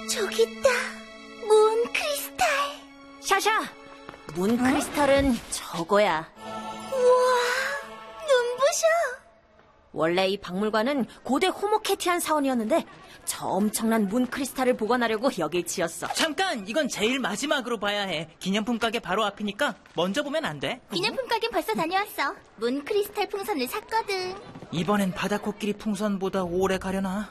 저기 있다. 문 크리스탈. 샤샤, 문 크리스탈은 저거야. 우와, 눈부셔. 원래 이 박물관은 고대 호모케티안 사원이었는데 저 엄청난 문 크리스탈을 보관하려고 여길 지었어. 잠깐, 이건 제일 마지막으로 봐야 해. 기념품 가게 바로 앞이니까 먼저 보면 안 돼. 기념품 가게 벌써 다녀왔어. 문 크리스탈 풍선을 샀거든. 이번엔 바다코끼리 풍선보다 오래 가려나?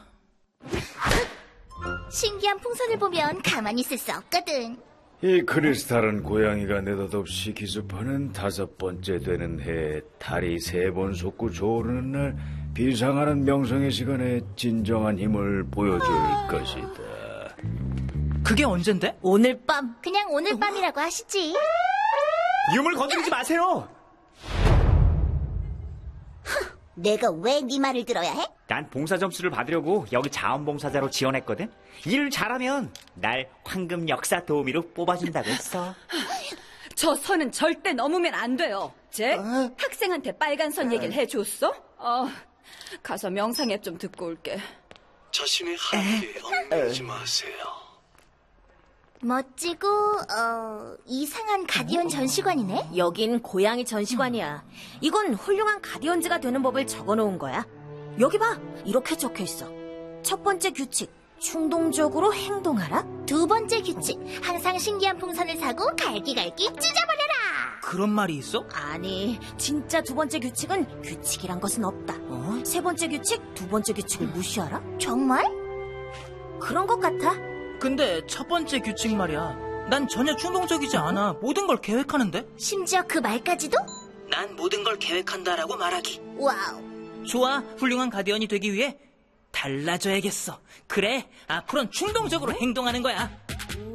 신기한 풍선을 보면 가만히 있을 수 없거든. 이 크리스탈은 고양이가 느닷없이 기습하는 5번째 되는 해에 달이 3번 솟고 조르는 날 비상하는 명성의 시간에 진정한 힘을 보여줄 것이다. 그게 언젠데? 오늘 밤. 그냥 오늘 밤이라고 하시지. 유물 건드리지 마세요. 내가 왜 네 말을 들어야 해? 난 봉사 점수를 받으려고 여기 자원봉사자로 지원했거든. 일을 잘하면 날 황금 역사 도우미로 뽑아준다고 했어. 저 선은 절대 넘으면 안 돼요. 잭, 학생한테 빨간 선 얘기를 해줬어? 가서 명상앱 좀 듣고 올게. 자신의 한계에 얽매이지 마세요. 멋지고 이상한 가디언 전시관이네. 여긴 고양이 전시관이야. 이건 훌륭한 가디언즈가 되는 법을 적어놓은 거야. 여기 봐, 이렇게 적혀있어. 첫 번째 규칙, 충동적으로 행동하라. 두 번째 규칙, 항상 신기한 풍선을 사고 갈기갈기 찢어버려라. 그런 말이 있어? 아니, 진짜 두 번째 규칙은 규칙이란 것은 없다. 세 번째 규칙, 두 번째 규칙을 무시하라? 정말? 그런 것 같아. 근데 첫 번째 규칙 말이야. 난 전혀 충동적이지 않아. 모든 걸 계획하는데? 심지어 그 말까지도? 난 모든 걸 계획한다라고 말하기. 와우. 좋아, 훌륭한 가디언이 되기 위해 달라져야겠어. 그래, 앞으로는 충동적으로 행동하는 거야.